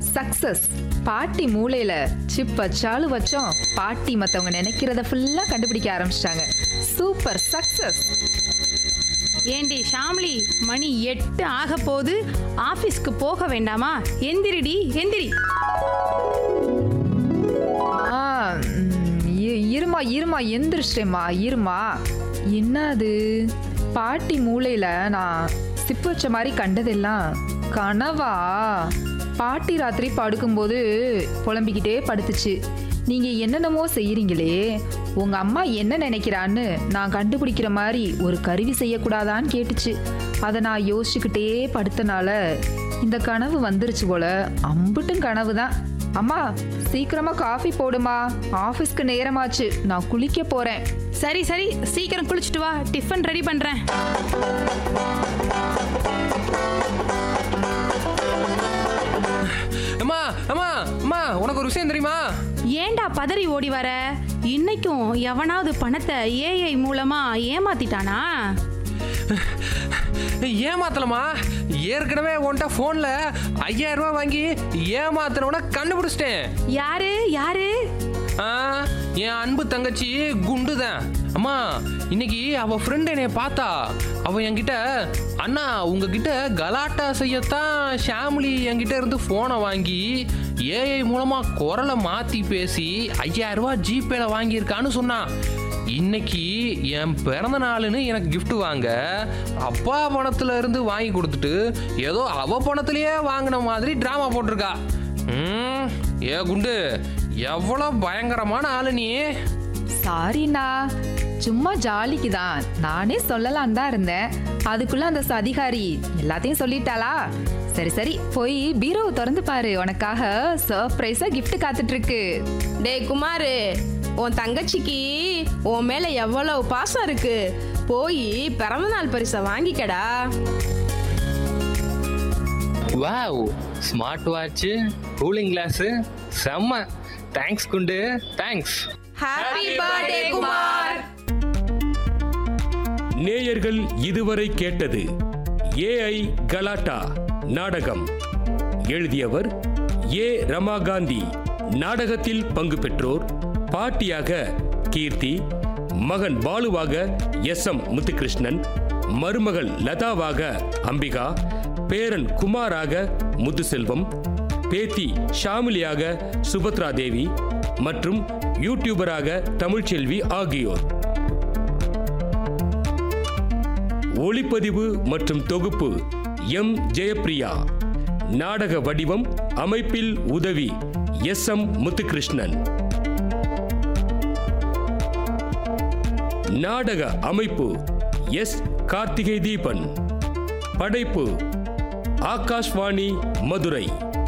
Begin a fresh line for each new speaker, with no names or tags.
Success. பாட்டி மூளையில chip வச்சாலும் வச்சோம், பாட்டி மத்தவங்க நினைக்கிறத ஃபுல்லா கண்டுபிடிக்க ஆரம்பிச்சிட்டாங்க. Super success.
ஏண்டி ஷாம்லி, மணி 8 ஆக போது, ஆபீஸ்க்கு போக வேண்டாமா? எந்திரிடி எந்திரி.
இருமா இருமா எந்திரிச்சிட்டேம்மா, இருமா. என்னது, பாட்டி மூளையில நான் சிப்பு வச்ச மாதிரி கண்டதெல்லாம் கனவா? பாட்டி ராத்திரி படுக்கும்போது புலம்பிக்கிட்டே படுத்துச்சு. நீங்க என்னென்னமோ செய்யறீங்களே, உங்க அம்மா என்ன நினைக்கிறான்னு நான் கண்டுபிடிக்கிற மாதிரி ஒரு கருவி செய்யக்கூடாதான்னு கேட்டுச்சு. அதை நான் யோசிச்சுக்கிட்டே படுத்தனால இந்த கனவு வந்துருச்சு போல. அம்புட்டும் கனவு தான். அம்மா சீக்கிரமா காஃபி போடுமா, ஆபீஸ்க்கு நேரமாச்சு, நான் குளிக்க போறேன்.
சரி சரி, சீக்கிரம் குளிச்சுட்டு வா, டிஃபன் ரெடி பண்றேன்.
அம்மா அம்மா அம்மா, உனக்கு ஒரு விஷயம் தெரியுமா?
ஏண்டா பதறி ஓடி வர? இன்னைக்கும் எவனாவது பணத்தை ஏஐ மூலமா ஏமாத்திட்டானா?
ஏமாத்தலமா, ஏற்கனவே உன்கிட்ட போன்ல 5000 ரூபாய் வாங்கி ஏமாத்துறவன கண்டுபிடிச்சிட்டேன்.
யாரு யாரு?
என் அன்பு தங்கச்சி குண்டுதான். அம்மா, இன்னைக்கு அவ ஃப்ரெண்ட் என்னைய பார்த்தா. அவ என்கிட்ட, அண்ணா உங்ககிட்ட கலாட்டா செய்யத்தான் ஷாம்லி என்கிட்ட இருந்து போனை வாங்கி ஏஐ மூலமா குரலை மாத்தி பேசி 5000 ரூபாய் ஜிபேல வாங்கியிருக்கான்னு சொன்னான். இன்னைக்கு என் பிறந்த நாளுன்னு எனக்கு கிஃப்ட் வாங்க அப்பா பணத்துல இருந்து வாங்கி கொடுத்துட்டு ஏதோ அவ பணத்திலேயே வாங்கின மாதிரி டிராமா போட்டிருக்கா. ஏ குண்டு, எவ்வளவு பயங்கரமான ஆளு நீ.
சாரிண்ணா, சும்மா ஜாலிக்கு தான், நானே சொல்லலாம் தான் இருந்தேன். அதுக்குள்ள அந்த அதிகாரி எல்லாத்தையும் சொல்லிட்டாளா? சரி சரி, போய் பீரோவை திறந்து பாரு, உனக்காக சர்ப்ரைஸா கிஃப்ட் காத்துட்டு இருக்கு.
டேய் குமாரு, உன் தங்கச்சிக்கு உன் மேல எவ்வளவு பாசம் இருக்கு, போய் பிறந்தநாள் பரிசை வாங்கிக்கடா.
Wow, smart watch, cooling glass, செம்ம. தேங்க்ஸ் குண்டு, தேங்க்ஸ்.
Happy birthday Kumar.
நேயர்கள் இதுவரை கேட்டது ஏஐ கலாட்டா நாடகம். எழுதியவர் ஏ ரமாகாந்தி. நாடகத்தில் பங்கு பெற்றோர்: பாட்டியாக கீர்த்தி, மகன் பாலுவாக எஸ்.எம். முத்துகிருஷ்ணன், மருமகள் லதாவாக அம்பிகா, பேரன் குமாராக முத்துசெல்வம், பேத்தி ஷாமிலியாக சுபத்ரா தேவி மற்றும் யூடியூபராக தமிழ்ச்செல்வி ஆகியோர். ஒளிப்பதிவு மற்றும் தொகுப்பு எம். ஜெயப்பிரியா. நாடக வடிவம், அமைப்பில் உதவி எஸ்.எம். முத்துகிருஷ்ணன். நாடக அமைப்பு எஸ். கார்த்திகை தீபன். படைப்பு ஆகாஷ்வாணி மதுரை.